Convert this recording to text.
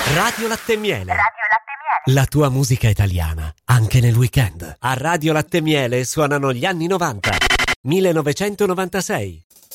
Radio Latte e Miele. Radio Latte e Miele. La tua musica italiana, anche nel weekend. A Radio Latte e Miele suonano gli anni 90. 1996.